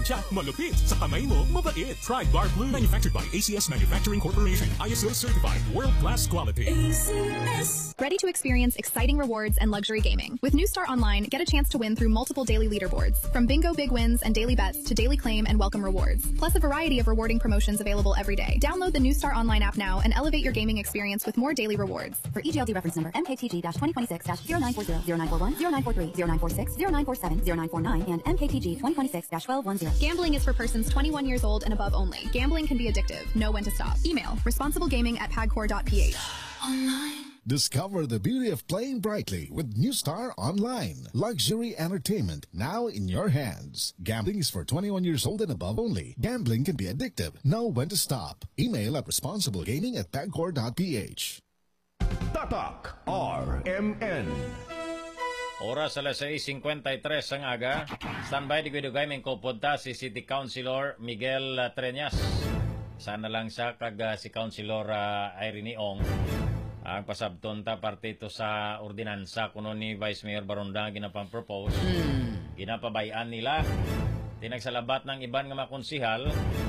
tiyak, malupit. Sa kamay mo, mabait. Try Bar Blue. Manufactured by ACS Manufacturing Corporation. ISO certified. World-class quality. ACS. Ready to experience exciting rewards and luxury gaming. With New Star Online, get a chance to win through multiple daily leaderboards. From bingo big wins and daily bets to daily claim and welcome rewards. Plus a variety of rewarding promotions available every day. Download the New Star Online app now and elevate your gaming experience with more daily rewards. For EGLD reference number MKTG-2026-0940, 0940, 0943, 0946, 0947, 0949, and MKTG 2026-1210. Gambling is for persons 21 years old and above only. Gambling can be addictive. Know when to stop. Email responsiblegaming@pagcor.ph. Discover the beauty of playing brightly with New Star Online. Luxury entertainment now in your hands. Gambling is for 21 years old and above only. Gambling can be addictive. Know when to stop. Email at responsiblegaming@pagcor.ph. Tatak RMN. Oras alas 6:53 ang aga. Standby di Guido Gaming ko punta si City Councilor Miguel Treñas. Sana lang siya kag si Councilor Irene Ong. Ang pasabton ta parte ito sa ordinansa kuno ni Vice Mayor Baronda ginapang propose. Ginapabayan nila. Tinagsalabat ng iban nga makonsihal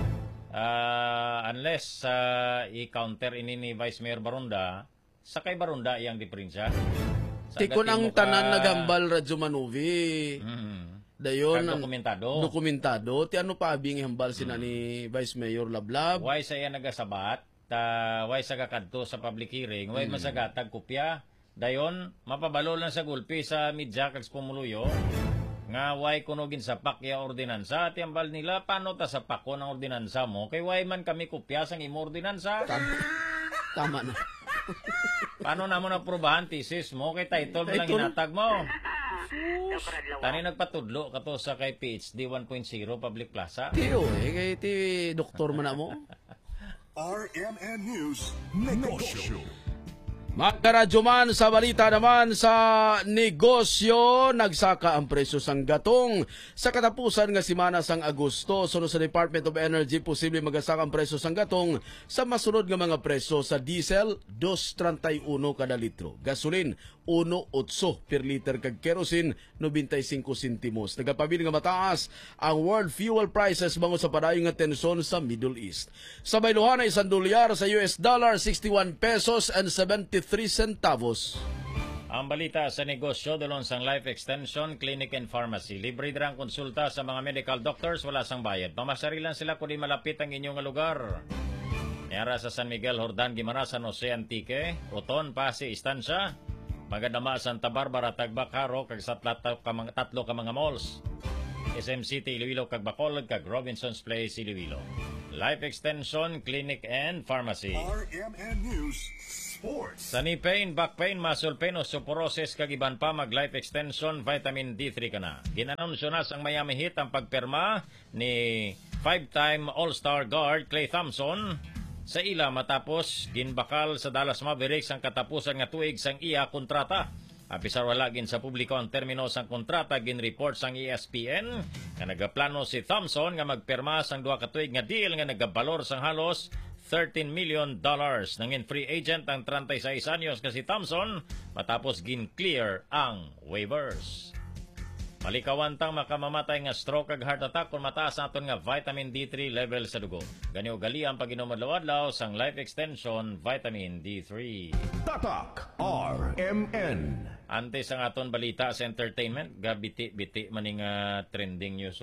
unless i-counter ini ni Vice Mayor Baronda, sakay Baronda iyang diferensya. Tikon ang tanan nagambal Radyo Manuvi. Dayon ang dokumentado. Ti ano pa abing hambal sina ni Vice Mayor Lablab. Why saya nagasabat? Why sagakadto sa public hearing? Why masagatag kopya? Dayon mapabalo lang sa gulpi sa media kag pumuluyo. Nga why kuno ginsapak ya ordinansa at hambal nila paano ta sapak ko ng ordinansa mo? Kay why man kami kopya sang imo ordinansa? Tama na. Paano na mo naprubahan thesis mo? Kay title mo lang hinatag mo. Tani nagpatudlo ka to sa kay PhD 1.0 Public Plaza. Tiyo kay ti doktor mo na mo. RMN News Negosyo. Magkaradyo man sa balita naman sa negosyo, nagsaka ang presyo sang gatong. Sa katapusan nga simana sang Agosto, sunod sa Department of Energy, posible magasaka ang presyo sang gatong sa masunod nga mga presyo sa diesel, 2.31 kada litro. Gasolin, 1.8 per liter kag kerosene, 95 sentimos. Nagapabiling nga mataas ang world fuel prices bango sa padayong nga tensyon sa Middle East. Sa bayluhan ay $1 sa US dollar, 61 pesos and 73 centavos. Ang balita sa negosyo dalon sang Life Extension, Clinic and Pharmacy. Libre dirang konsulta sa mga medical doctors, wala sang bayad. Pamasari lang sila kung di malapit ang inyong lugar. Niyara sa San Miguel, Jordan, Guimaras, San Jose, Antique, Oton, Pasig, Estancia, Magadama, Santa Barbara, Tagbacaro, kag sa tatlo ka mga malls. SM City, Iloilo, kag Bacolod, kag Robinson's Place, Iloilo. Life Extension, Clinic and Pharmacy. RMN News Sports. Sa knee pain, back pain, muscle pain, osteoporosis, kag iban pa, mag Life Extension, vitamin D3 ka na. Ginanunsyo na sang Miami Heat ang pagperma ni 5-time All-Star guard Klay Thompson sa ila matapos ginbakal sa Dallas Mavericks ang katapusan nga tuig sang iya kontrata. Apisar wala gin sa publiko ang termino sang kontrata, gin-report sang ESPN nga nagaplano si Thompson nga magperma sang duha ka tuig nga deal nga nagabalor sang halos $13 million. Nangin free agent ang 36 anyos kasi Thompson matapos gin-clear ang waivers. Malikawantang makamamatay nga stroke ag heart attack kung mataas naton nga vitamin D3 level sa dugo. Ganyo gali ang pag-inom adlaw-adlaw sang Life Extension Vitamin D3. Tatak RMN. Antes ang aton balita sa entertainment, gabiti-biti maning trending news.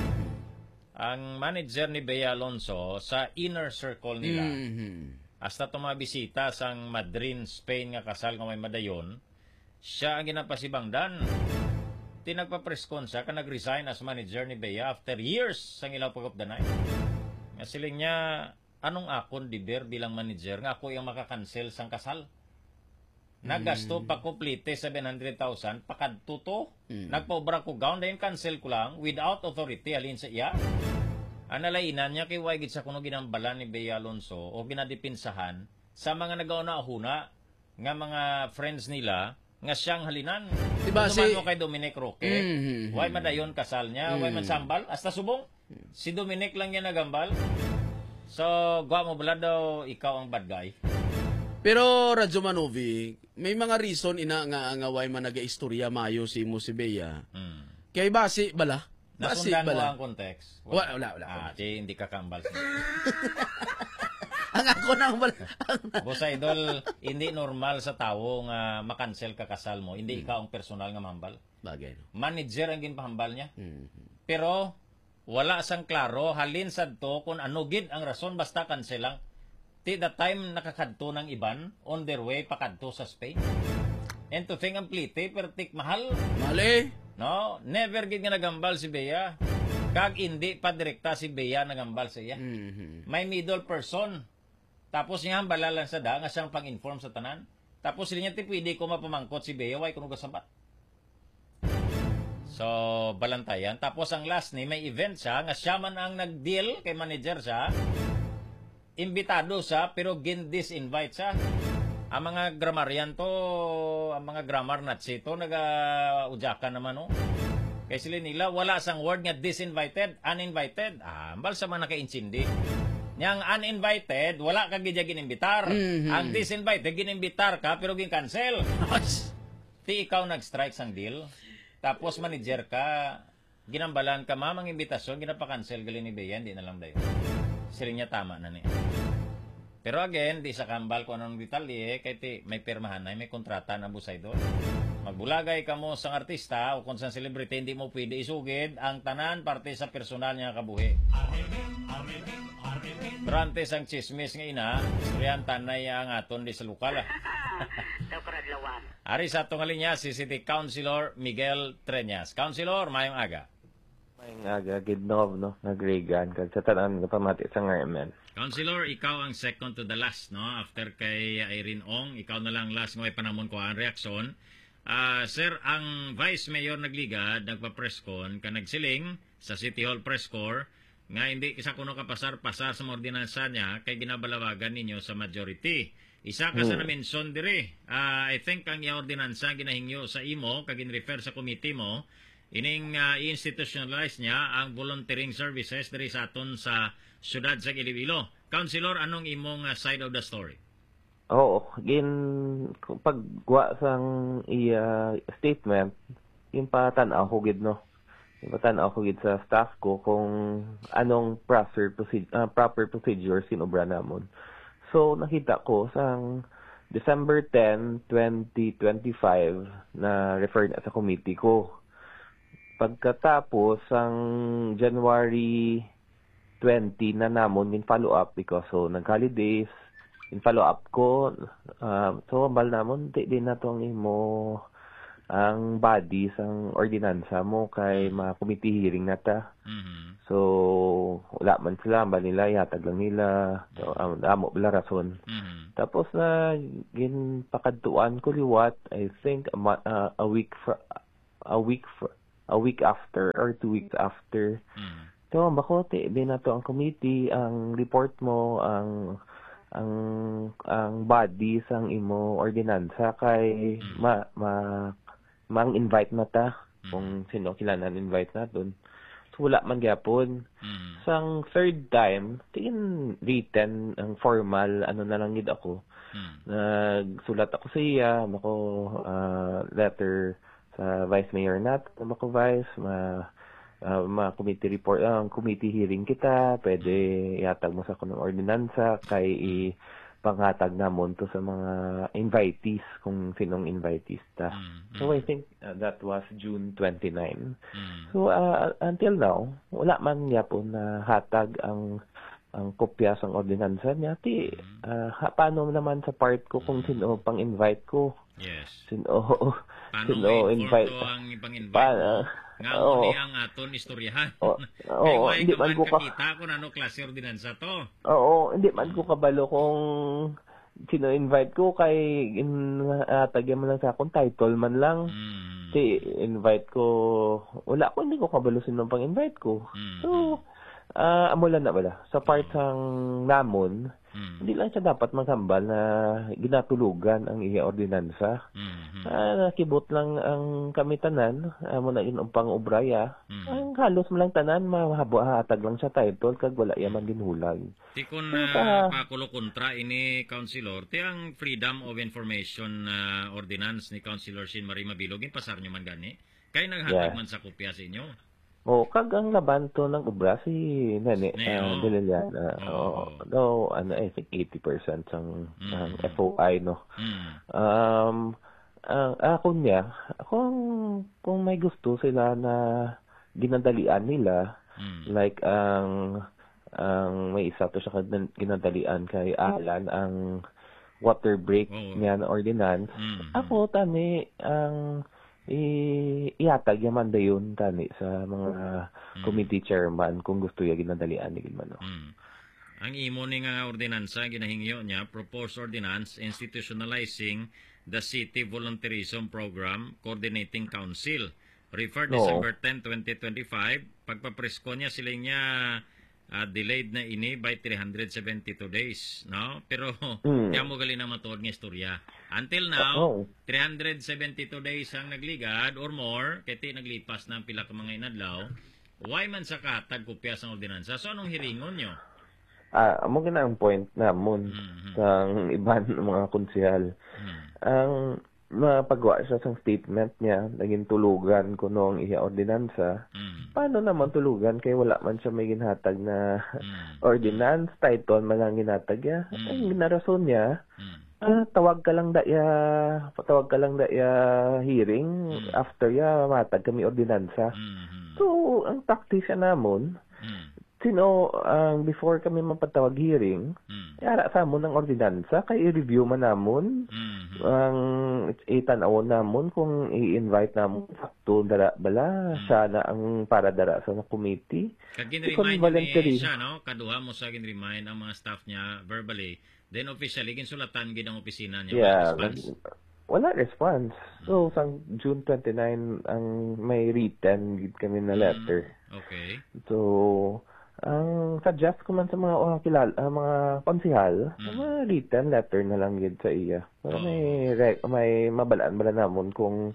Ang manager ni Bea Alonso sa inner circle nila. Hasta tumabisita sang Madrid, Spain nga kasal nga may madayon, siya ang ginapasibangdan. Tinagpa-preskon siya ka nag-resign as manager ni Bea after years sang ilaw pag-updanay. Nga siling niya, anong akon diber bilang manager nga ako yung makakancel sang kasal? Nagasto pa kuplite 700,000 pakadtuto. Nagpaubra ko gown dahil cancel ko lang without authority alin sa iya. Analainan niya kay wagit sa kuno ginambalan ni Bea Alonso o ginadipinsahan sa mga nagauna-huna nga mga friends nila nga siyang halinan. Diba si mo kay Dominic Roque? Why madayon kasal niya? Why man sambal? Hasta subong? Si Dominic lang yan nagambal. So, gwa mo bala daw ikaw ang bad guy. Pero Radyo Manovi, may mga reason ina nga why man naga-istorya mayo si mo si Bea. Kay basi bala Nasundan mo bala. ang context. Wala. Hindi ka kambal. Ang ako nang wala. Boss Idol, hindi normal sa tao nga makancel ka kasal mo. Hindi ikaw ang personal nga mahambal. Bagay. No? Manager ang ginpahambal niya. Pero wala sang klaro halin sadto kung ano gid ang rason basta cancel lang. Ti the time nakakadto ng iban on their way pakadto sa Spain. And to think ang plite pertik mahal. Mali. No, never gid nga nagambal si Bea. Kag hindi pa direkta si Bea nagambal sa iya. May middle person. Tapos niya balalan sa da nga siyang pang-inform sa tanan. Tapos sila niya ti pwede ko mapamangkot si Bea way kuno gasambat. So, balantayan. Tapos ang last ni may event siya nga siya man ang nag-deal kay manager siya. Imbitado siya pero gin-disinvite siya. Ang mga grammarian to, ang mga grammar natsi to naga-ujakan naman no. Kaya sila nila wala sang word nga disinvited, uninvited. Ambal sa mga naka-insindi. Yang uninvited, wala ka gidya ginimbitar. Ang disinvited, ginimbitar ka, pero gin-cancel. Ti ikaw nag-strike sang deal, tapos manager ka, ginambalan ka, mamang imbitasyon, ginapa-cancel gali ni Bea, hindi na lang dayo. Siling niya tama na ni. Pero again, di sa kambal ko anong detalye, kaya ti may pirmahan na, may kontrata na busay doon. Magbulagay ka mo sang artista o kung sa celebrity, hindi mo pwede isugid ang tanan parte sa personal niya kabuhi. Pero antes ang chismis nga ina, istoryan tanay ang aton di sa lokal. Ari sa atong linya si City Councilor Miguel Treñas. Councilor, mayong aga. Mayong aga, gidnob, no? Nagrigan. Kag sa tanan nga pamati sa ngayon. Councilor, ikaw ang second to the last, no? After kay Irene Ong, ikaw na lang last nga may panamon ko ang reaksyon. Sir, ang Vice Mayor nagligad, nagpa-presscon, ka nagsiling sa City Hall press corps, nga hindi isa kuno kapasar-pasar sa mga ordinansa niya kay ginabalawagan ninyo sa majority. Isa ka sa na-mention dire. I think ang ordinansa ginahingyo sa imo, kag in-refer sa committee mo, ining i-institutionalize niya ang volunteering services diri sa aton sa syudad sa Iloilo. Councilor, anong imong side of the story? Oo, pagwa sang statement, yung patanaw ko gid, no? Yung patanaw ko gid sa staff ko kung anong proper procedure sinubra namon. So, nakita ko sang December 10, 2025 na refer na sa committee ko. Pagkatapos ang January 20 na namon in follow up because nag-holidays, in follow up ko, so bal namon di na tong imo ang body sang ordinansa mo kay mga committee hearing na ta. So wala man sila, bal nila yatag lang nila, so amo bala rason. Tapos na ginpakadtuan ko liwat, I think a week after or 2 weeks after. So bakote din na to ang committee, ang report mo, ang body sang imo ordinansa kay mang-invite na ta kung sino kailangan invite naton. So wala man gyapon. Sang third time, tingin written ang formal ano na lang gid ako. Nagsulat ako sa iya, mako letter sa Vice Mayor mako Vice committee report, committee hearing kita, pwede yatag mo sa kunong ordinansa kay panghatag namon to sa mga invitees kung sinong invitees ta. So I think that was June 29. So until now wala man yapon na hatag ang kopya sang ordinansa niya. Paano naman sa part ko kung sino pang invite ko? Yes. Sino invite ang pang-invite? Nga mo ang aton istoryahan. Hindi man ko kakita kung ano klase ordinansa to. Oo, hindi man ko kabalo kung sino invite ko kay tagyan mo lang sa akong title man lang. Invite ko, wala ko, hindi ko kabalo sino pang invite ko. So, amulan na bala. Sa part sang namon, hindi lang siya dapat maghambal na ginatulugan ang iya ordinansa. Nakibot lang ang kamitanan, mo na yun ang pang-obraya. Ang halos mo lang tanan, mahahatag lang sa title, kag wala yaman ginhulag. Ti kun pakulo kontra ini, Councilor, ti ang Freedom of Information Ordinance ni Councilor Shin Marie Mabilog, pasar nyo man gani? Kaya naghatag man sa kopya sa inyo? O, kagang laban to ng ubra si Nene, Oo. Dililiana. Daw, I think 80% ang FOI, no? Ako niya, kung may gusto sila na ginadalian nila, like ang may isa to sa ginadalian kay Alan, ang water break niya na ordinance. Ako, tani, ang ihatag yaman da yun tani sa mga committee chairman kung gusto ya ginadalian ni Gilmano. Ang imo ni nga ordinansa ginahingyo niya, proposed ordinance institutionalizing the city volunteerism program coordinating council referred December 10, 2025. Pagpapresko niya sila niya delayed na ini by 372 days, no? Pero kaya mo gali na matuod nga istorya. Until now, 372 days ang nagligad or more, kaya naglipas na ang pila ka mga inadlaw. Why man sa katag kopya sa ordinansa? So anong hiringon nyo? Amo gina ang point namon sang iban mga konsehal. Ang mapagawa siya sa statement niya, naging tulugan ko noong ordinansa. Paano naman tulugan kay wala man siya may ginhatag na ordinance, title man lang ginhatag niya. Ang ginarason niya, tawag ka lang da ya hearing after ya matag kami ordinansa. So, ang taktisya namon, before kami mapatawag hearing, yara sa amon ng ordinansa, kay i-review man namon, ang itanawon namon kung i-invite namon sakto dara bala, siya na ang para dara sa committee. Kag-remind ni siya, no? Kaduha mo sa remind ang mga staff niya verbally, then officially, ginsulatan gid ang opisina niya. Yeah, wala response. So, sang June 29, ang may written gid kami na letter. Okay. So, ang suggest ko man sa mga mga konsehal, mga written letter na lang yun sa iya. Para may mabalaan namon kung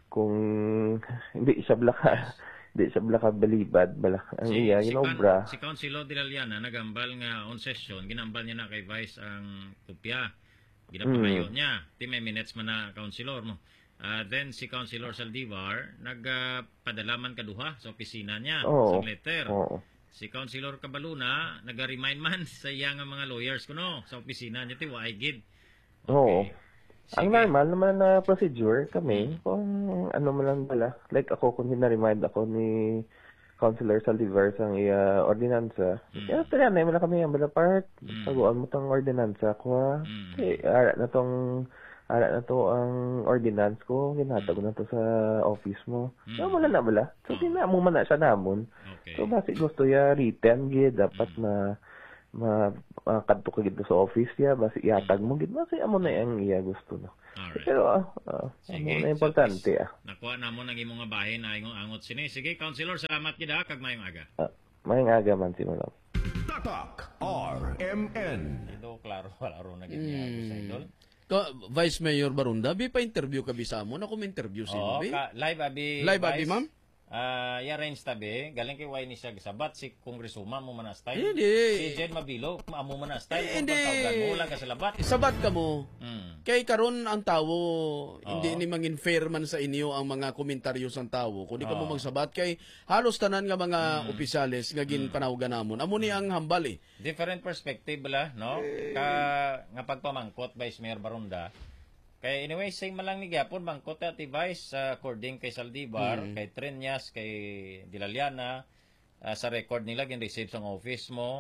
hindi siya blaka balibad ang iya, ginobra. Si Councilor Dilaliana nagambal nga on session, ginambal niya na kay Vice ang kopya. Ginapangayo niya. May minutes man na Councilor, no? Then si Councilor Saldivar nagpadalaman kaduha sa opisina niya sa letter. Si Councilor Cabaluna, nag-remind man sa iya nga mga lawyers ko, no? Sa opisina niya, waigid. Okay. Ang normal naman na procedure kami, kung ano man lang bala. Like ako, kung na-remind ako ni Councilor Saldivar sa iya ordinansa, kaya na lang kami ang bala part. Taguan mo tong ordinansa ko, okay, ara na to ang ordinance ko, ginhatag na to sa office mo. So, wala na bala. So, mo man na siya namon. Okay. So, basi gusto ya written, dapat na kadto ka gito sa office ya, basi ihatag mo gid, basi amo na ang iya gusto, no. Alright. Pero, amo na importante, Nakuha na mo ng imong nga bahin na ingong angot sini. Sige, Councilor, salamat gid kag mayong aga. Mayong aga man si Manong. Tatak RMN. Ito, klaro, walaro na gid niya, sa idol. Vice Mayor Barunda, pa interview ka bisa mo? Ako may interview si mo, live abi. Live abi, ma'am? I-arrange tabi, galing kay Wayne siya gisabat, si Congresswoman mo manastay. Hindi. Si Jen Mabilo, amo manastay. Hindi. Wala ka sa labat. Sabat ka mo. Kay karon ang tawo, hindi ni mangin fair man sa inyo ang mga komentaryo sang tawo. Kung di ka mo magsabat kay halos tanan nga mga opisyales nga ginpanawagan namon. Amo ni ang hambal eh. Different perspective bala, no? Nga pagpamangkot Vice Mayor Barunda. Kay anyway, sing malang ni gyapon mangkot at Vice according kay Saldivar, kay Trenyas, kay Dilaliana, sa record nila gin-receive sa office mo.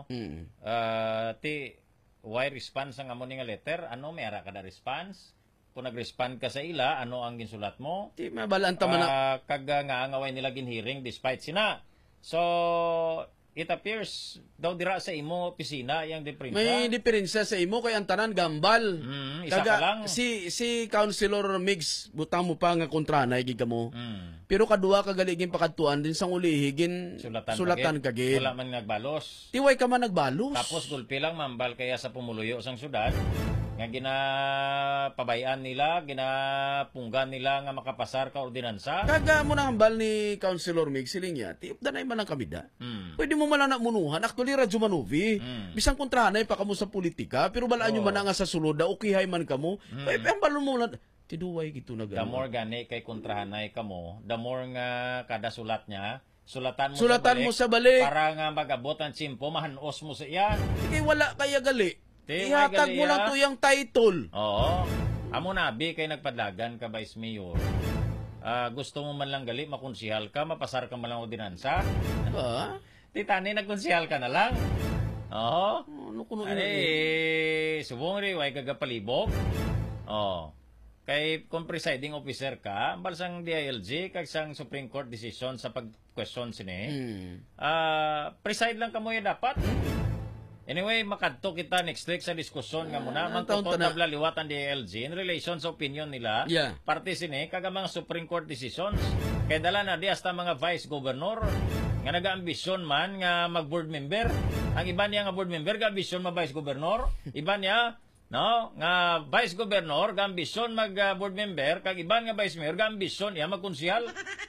Why response ang amon nga letter? Ano may ara kada response? Kung nag-respond ka sa ila, ano ang ginsulat mo? Di mabalaan ta man na kag nga angaway nila gin-hearing despite sina. So it appears daw dira sa imo opisina yang diferensya. May diferensya sa imo kay ang tanan gambal. Isa ka lang. Si Councilor Migs butang mo pa nga kontrana giga mo. Pero kadua ka galigin pakadtuan din sang ulihigin sulatan kagid. Wala man nagbalos. Tiway ka man nagbalos. Tapos gulpi lang mambal kaya sa pumuluyo sang syudad nga ginapabayan nila, ginapunggan nila nga makapasar ka ordinansa. Kaga mo na hambal ni Councilor Mig siling ya, tiip danay man ang kabida. Pwede mo man na munuhan, actually Radyo Manovi. Bisang kontrahanay pa kamo sa politika, pero balaan nyo man nga sa sulod, ukihay man kamo. Ang balon mo lang, tiduway gito na gano'n. The more gani kay kontrahanay kamo, the more nga kada sulat niya, sulatan mo sa balik. Para nga mag-abot ang tsimpo, mahanos mo sa iya. Sige, wala kaya gali. Di, Ihatag mo lang to yung title. Oo. Amo nabi kay nagpadlagan ka Vice Mayor. Gusto mo man lang gali, makonsihal ka, mapasar ka man lang ordinansa. Ba? Titani, nagkonsihal ka na lang. Oo. Ano kuno Subong rin, way kagapalibog. Oo. Kay kung presiding officer ka, balsang DILG, kag sang Supreme Court decision sa pag-question sini, preside lang ka mo yung dapat. Anyway, makadto kita next week sa diskusyon nga muna. Magtutod na liwat ang DILG in relation sa opinion nila. Yeah. Parte sini, kaga mga Supreme Court decisions. Kaya dala na di hasta mga vice governor nga nag-ambisyon man nga mag-board member. Ang iba niya nga board member, ga-ambisyon ma-vice governor. Iba niya, no, nga vice governor, ga-ambisyon mag-board member. Kag iba nga vice mayor, ga-ambisyon niya mag-konsyal.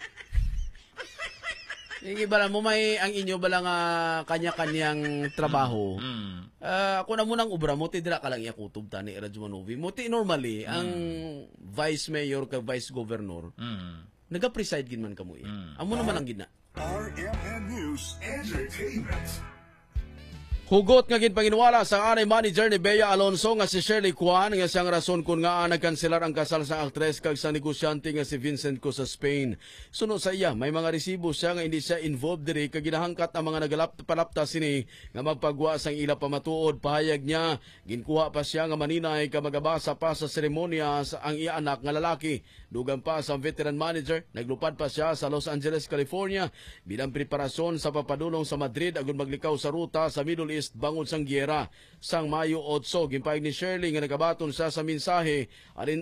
Yung iba lang mo ang inyo ba lang kanya-kanyang trabaho. Ako na munang ubra mo, tidira ka lang iakutob tani Radyo Manovi. Muti normally, ang vice mayor ka vice governor, naga-preside gin man kamo amo naman ang gina. RMN News Entertainment. Hugot nga ginpanginwala sa anay manager ni Bea Alonso nga si Shirley Kwan nga siyang rason kung nga nagkanselar ang kasal sa aktres kag sa negosyante nga si Vincent ko sa Spain. Sunod sa iya, may mga resibo siya nga hindi siya involved diri kag ginahangkat ang mga nagalapta sini nga magpagwa sang ila pamatuod. Pahayag niya, ginkuha pa siya nga maninay ka magabasa pa sa seremonya sa ang iya anak nga lalaki. Dugang pa sa veteran manager, naglupad pa siya sa Los Angeles, California bilang preparasyon sa papadulong sa Madrid agon maglikaw sa ruta sa Middle East bangod sang giyera. Sang Mayo 8, gimpayag ni Shirley nga nagabaton siya sa mensahe alin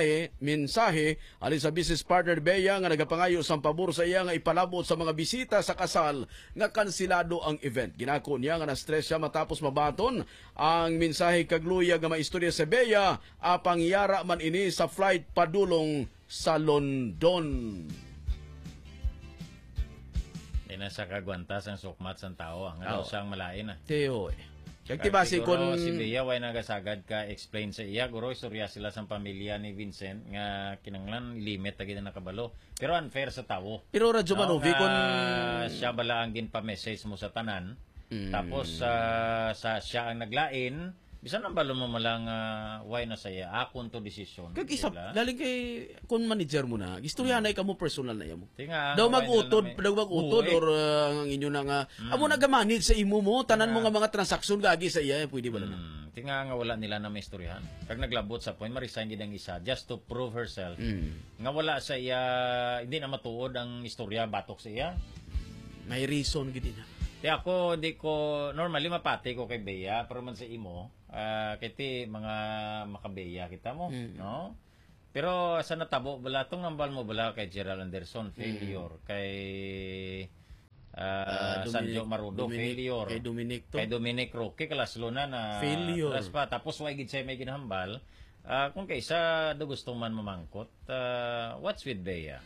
sa business partner Bea nga nagapangayo sang pabor sa iya nga ipalabot sa mga bisita sa kasal nga kansilado ang event. Ginako niya nga na-stress siya matapos mabaton ang mensahe kag luya nga maistorya sa Bea apang yara man ini sa flight padulong sa London. Nasa kagwantas ang sukmat sa tao. Ang siyang malain na. Teo basi kun si Bea way nagasagad ka explain sa iya guro istorya sila sa pamilya ni Vincent nga kinanglan limit ta gid nakabalo. Pero unfair sa tawo. Pero Radyo Manovi kun siya bala ang ginpa-message mo sa tanan. Tapos sa siya ang naglain bisan ang balo mo malang why na saya akon to decision. Kag isa galing kay kun manager mo na, istorya na kamo personal na yamo. Tinga, daw mag-utod or ang inyo na nga amo nagamanage sa imo mo tanan mo nga mga transaksyon gagi sa iya pwede ba na. Tinga nga wala nila na may istoryahan. Kag naglabot sa point ma-resign gid ang isa just to prove herself. Nga wala sa iya hindi na matuod ang istorya batok sa iya. May reason gid na. Di ako, di ko, normally mapati ko kay Bea, pero man sa imo, kiti mga makabeya kita mo, no? Pero sa natabo, bala, itong nambal mo bala kay Gerald Anderson, failure, kay Sanjo Marudo, failure, kay Dominic Roque, kalaslo na failure. Tapos wagid siya may ginahambal, kung kaysa do gusto man mamangkot, what's with Bea?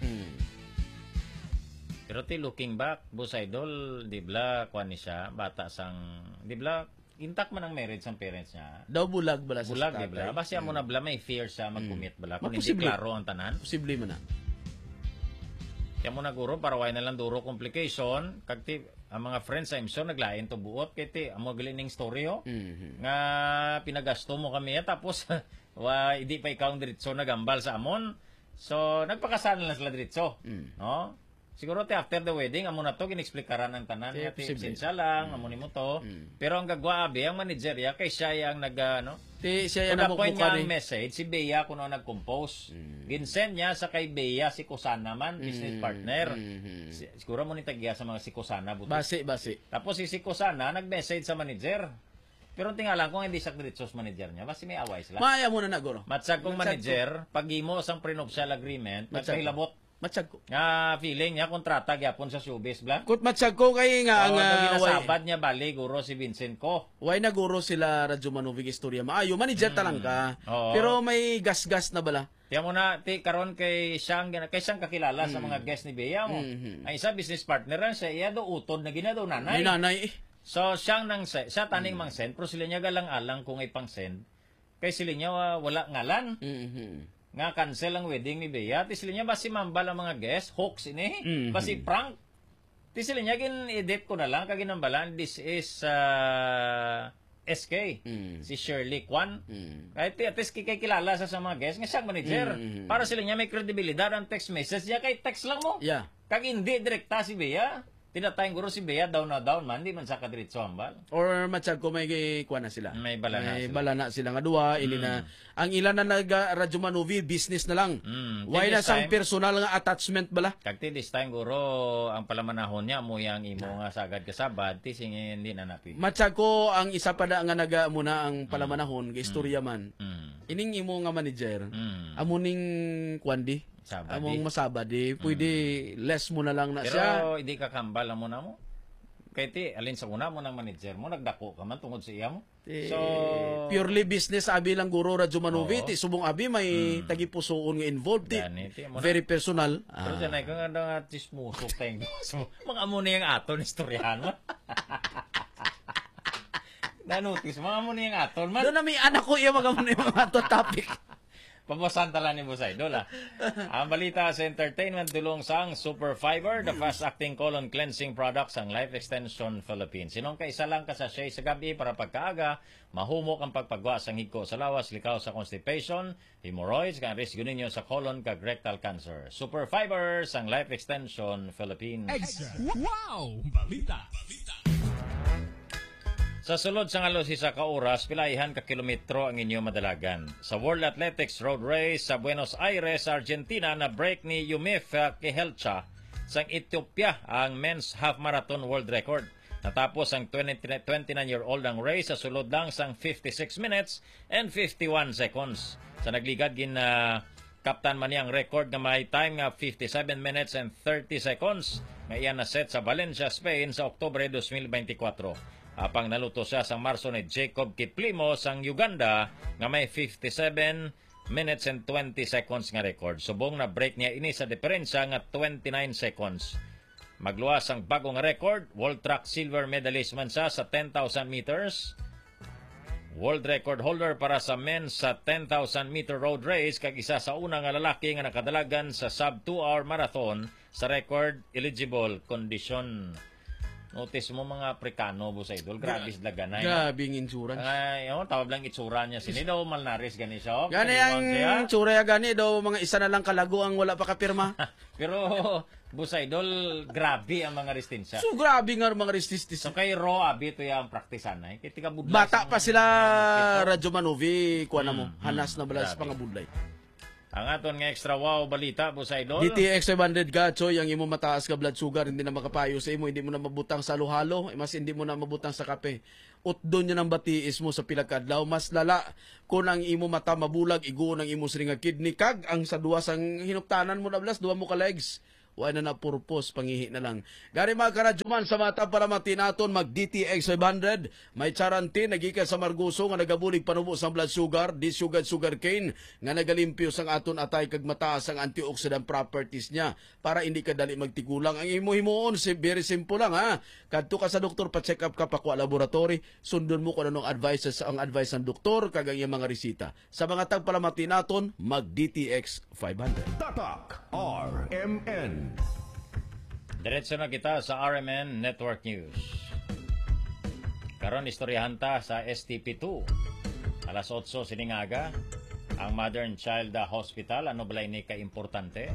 Pero looking back, Boss Idol, di bla, kuha ni siya, bata sang, di bla, intact man ang marriage ng parents niya. Daw bulag bala sa bulag, di bla. Basta mo na bla, may fear siya mag-commit bala. Kung hindi klaro ang tanan. Posible mo na. Kaya mo na guro, para why na lang duro complication, kagti, ang mga friends sa imso, naglain to buot, kiti, ang mga galining story, nga pinagasto mo kami, tapos, hindi pa ikaw ang diritso nagambal sa amon. So, nagpakasalan lang sila diritso. No? Siguro after the wedding, amo na to ginexplikaran ng tanan nga sinsya lang, amo nimo to. Pero ang gagwa abi ang manager ya kay siya yang siya yang nagbubuka ang message si Bea kuno nag-compose. Ginsend niya sa kay Bea si Kusana man, business partner. Siguro mo ni tagya sa mga si Kusana buti. Basi. Tapos si Kusana nag-message sa manager. Pero tingala kung hindi sa diretsos manager niya, basi may away sila. Maya mo na naguro. Matsag kong manager, pag-imo sang prenuptial agreement, nagpahilabot matsyag ko. Nga feeling niya kontrata gyapon sa showbiz bla. Kut matsyag ko kay nga ang ginasabad niya bali guro si Vincent ko. Why na guro sila Radyo Manovi istorya maayo manager talang ka. Pero may gas-gas na bala. Tiyan mo na karon kay siyang kakilala sa mga guest ni Bea mo. Ang isa business partner ran siya iya do utod na ginadaw nanay. May nanay. So siya taning mang send pero sila niya galang-alang kung ipang send. Kay sila niya wala ngalan. Nga cancel ang wedding ni Bea. At sila niya basi mambal ang mga guest, hoax ini. Basi prank. Ti sila niya edit ko na lang kaginambalan, this is SK, si Shirley Kwan. Kahit at least kay kilala sa mga guest nga siyang manager. Para sila niya may kredibilidad ang text message niya kay text lang mo. Yeah. Kag hindi direkta si Bea. Tinatayang guro si Bea down na down man, di man sa kadiritso hambal. Or matsyag ko may kuha na sila. May balana sila. Balana sila nga duwa. Ini na, ang ilan na nag-radyo manuvi, business na lang. Why na sang personal nga attachment bala? Kagti this time guro, ang palamanahon niya mo yang imo nga sagad kasabad, ti singin hindi na napi. Matsyag ko, ang isa pa na nga naga muna ang palamanahon, istorya man. Ining imo nga manager, amuning kwandi. Among masabadi, pwede less mo na lang na pero siya. Pero hindi ka kambal mo na mo. Kaya ti, alin sa una mo ng manager mo, nagdako ka man tungod sa iya mo. So, purely business abi lang guro radyo manuvi, ti subong abi may tagipusoon nga involved, ti very personal. Pero dyan ay kang nga tismusok tayong mga mo na yung aton, istoryahan mo. Na-notice, mga mo na yung aton man. Doon na may anak ko iya mga mo na yung aton topic. Pabasan tala ni Boss Idol, Ang balita sa entertainment dulong sang Super Fiber, the fast-acting colon cleansing products ang Life Extension Philippines. Sinong kaisa lang ka sa sachet sa gabi para pagkaaga, mahumok ang pagpagwa sang higko sa lawas, likaw sa constipation, hemorrhoids, kang risk ninyo sa colon kag rectal cancer. Super Fiber sang Life Extension Philippines. Extra. Wow! Balita. Sa sulod sa ngalos isa ka oras, pilaihan ka kilometro ang inyo madalagan. Sa World Athletics Road Race sa Buenos Aires, Argentina, na break ni Yumif Kehelcha sang Ethiopia ang men's half marathon world record. Natapos ang 29-year-old ang race sa sulod lang sang 56 minutes and 51 seconds. Sa nagligad kaptan man niyang record nga may time nga 57 minutes and 30 seconds nga iyan na set sa Valencia, Spain sa Oktubre 2024. Apang naluto siya sa Marso ni Jacob Kiplimo sang Uganda nga may 57 minutes and 20 seconds nga record. Subong na break niya ini sa diferensya nga 29 seconds. Magluwas ang bagong record, world track silver medalist man siya sa 10,000 meters. World record holder para sa men sa 10,000 meter road race kag isa sa una nga lalaki nga nakadalagan sa sub 2-hour marathon sa record eligible condition. Notice mo mga Afrikano, Boss Idol, grabe sila ganay. Grabing insurance. Ay, tawag lang itsura niya. Sini daw malnaris gani siya. Gani ang tsura ya gani daw mga isa na lang kalago ang wala pa kapirma. Pero, Boss Idol, grabe ang mga resistensya. So, grabe nga mga resistensya. So, kay Ro, abi ito yung praktisan na. Bata pa sila, Radyo Manuvi, kuha na mo. Hanas na balas pang budlay. Ang aton nga extra wow balita, Boss Idol. DTX 500 gachoy, ang imo mataas ka blood sugar, hindi na makapayo sa imo, hindi mo na mabutang sa halo-halo, mas hindi mo na mabutang sa kape. Utdon niya ng batiis mo sa pilakadlaw, mas lala kung ang imo mata mabulag, iguon ang imo siring nga kidney, kag ang sa duwas ang hinuptanan mo na blas, duwa mo ka legs. Wala na purpose, pangihi na lang. Gari mga karadyoman, sa mata para matinaton, mag-DTX 500. May charantin, nagikan sa Marguso, nga nagabulig panubo sa blood sugar, sugar cane, nga nagalimpyo sang aton atay kag mataas ang antioxidant properties niya, para hindi ka dali magtigulang. Ang imo-himuon, very simple lang ha. Kadto ka sa doktor, pa-check up ka, pakwa laboratory, sundon mo kung anong advice ang advice ng doktor, kag ang iyang mga resita. Sa mga tag para matinaton, mag-DTX 500. Tatak RMN. Diretso na kita sa RMN Network News. Karon istoryahan ta sa STP2. Alas 8 siningaga, ang Mother and Child Hospital, ano balay ni ka-importante?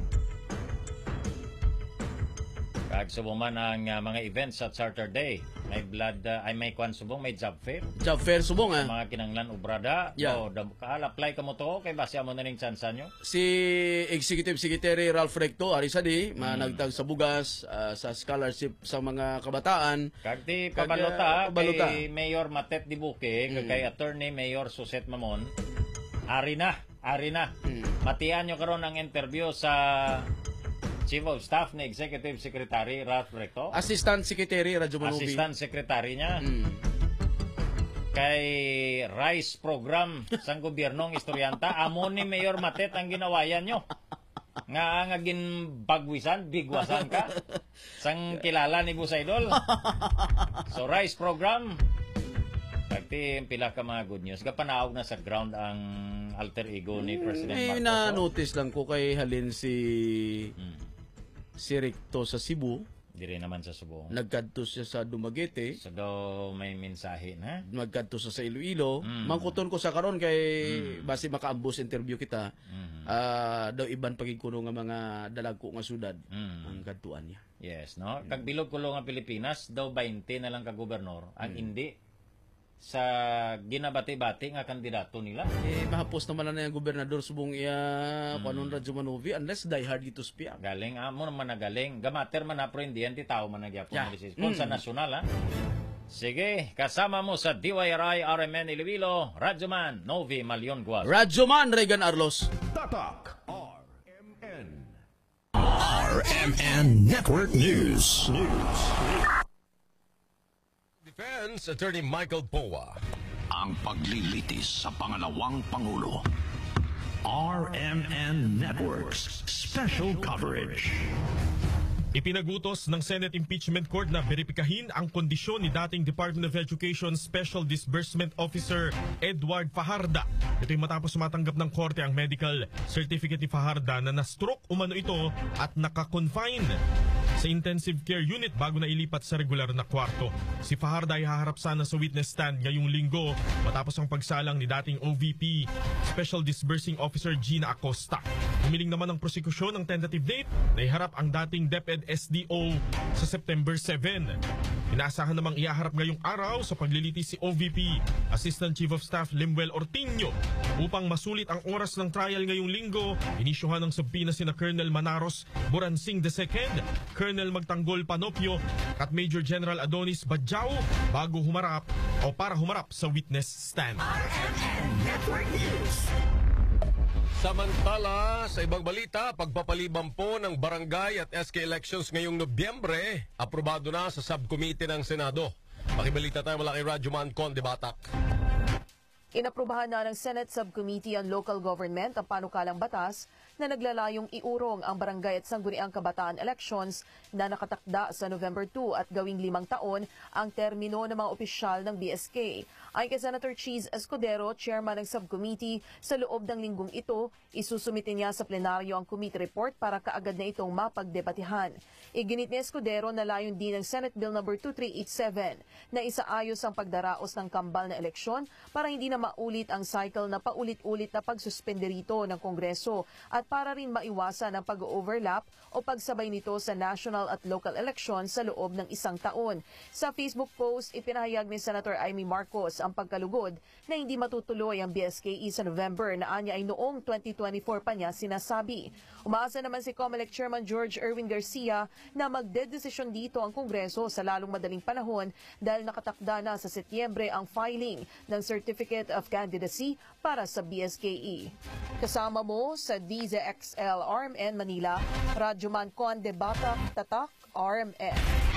Kag subong man ang mga events sa Charter Day. May blood, may kwan subong, may job fair. Job fair subong ha. Mga kinanglan ubrada. Yeah. Apply ka mo to, kay base mo na ning tsansa nyo. Si Executive Secretary Ralph Recto, Arisadi, managtag sa bugas, sa scholarship sa mga kabataan. Kagti pabalota, kay Mayor Matet Dibuque, kay Attorney Mayor Suset Mamon, ari na. Matian nyo karon ang interview sa Chief of Staff ni Executive Secretary Ralph Recto. Assistant Secretary Radyo Manuvi. Assistant Secretary niya. Kay Rice Program sang gobyernong istoryanta. Amo ni Mayor Matet ang ginawayan nyo. Nga ginbagwisan, bigwasan ka. Sang kilala ni Boss Idol. So Rice Program. Pagti pila ka mga good news. Kapanaog na sa ground ang alter ego ni President Marcos. Na-notice lang ko kay halin si Recto sa Cebu. Diri naman sa Subo. Nagkadto siya sa Dumaguete. So daw may mensahe na. Nagkadto sa Iloilo. Mangkuton ko sa karon kay basi makaambos interview kita. Daw iban pagikuno nga mga dalagko nga syudad ang kadtuan niya. Yes, no? Kag bilog kulo nga Pilipinas, daw 20 na lang ka gobernador ang hindi sa ginabati-bati nga kandidato nila. Mahapos naman na yung gobernador subong iya Juan Radyo Manovi unless die hard dito spiya. Galing amo naman na galing. Gamater man na hindi yan ti tao man nagyapon kung sa nasyonal ha. Sige, kasama mo sa DYRI RMN Iloilo, Radyoman Novi Malion Guas. Radyoman Regan Arlos. Tatak RMN. RMN Network News. Defense Attorney Michael Poa. Ang paglilitis sa pangalawang Pangulo. RMN Networks Special Coverage. Ipinagutos ng Senate Impeachment Court na beripikahin ang kondisyon ni dating Department of Education Special Disbursement Officer Edward Fajarda. Ito'y matapos matanggap ng korte ang medical certificate ni Fajarda na na-stroke umano ito at naka-confine sa intensive care unit bago na ilipat sa regular na kwarto. Si Fajarda ay haharap sana sa witness stand ngayong linggo matapos ang pagsalang ni dating OVP Special Disbursing Officer Gina Acosta. Humiling naman ang prosekusyon ng tentative date na iharap ang dating DepEd SDO sa September 7. Inaasahan namang iaharap ngayong araw sa paglilitis si OVP Assistant Chief of Staff Lemuel Ortiño upang masulit ang oras ng trial ngayong linggo. Inisyuhan ng subpoena sina Colonel Manaros Buransing II, Colonel Magtanggol Panopio at Major General Adonis Badjao bago humarap o para humarap sa witness stand. RMN Network News. Samantala, sa ibang balita, pagpapaliban po ng barangay at SK elections ngayong Nobyembre, aprobado na sa subcommittee ng Senado. Makibalita tayo mula kay Radyoman Conde Batak. Inaprubahan na ng Senate Subcommittee on Local Government ang panukalang batas na naglalayong iurong ang barangay at sangguniang kabataan elections na nakatakda sa November 2 at gawing 5 taon ang termino ng mga opisyal ng BSK. Ayon kay Senator Cheese Escudero, chairman ng subcommittee, sa loob ng linggong ito, isusumitin niya sa plenaryo ang committee report para kaagad na itong mapagdebatihan. Iginit ni Escudero na layon din ng Senate Bill No. 2387 na isaayos ang pagdaraos ng kambal na eleksyon para hindi na maulit ang cycle na paulit-ulit na pagsuspende rito ng Kongreso at para rin maiwasan ang pag-overlap o pagsabay nito sa national at local elections sa loob ng 1 taon. Sa Facebook post, ipinahayag ni Senator Amy Marcos ang pagkalugod na hindi matutuloy ang BSKE sa November na anya ay noong 2024 pa niya sinasabi. Umaasa naman si COMELEC Chairman George Erwin Garcia na magdedesisyon dito ang Kongreso sa lalong madaling panahon dahil nakatakda na sa Setyembre ang filing ng Certificate of Candidacy para sa BSKE. Kasama mo sa DZXL RMN Manila, Radyoman Conde Batak, Tatak, RMN.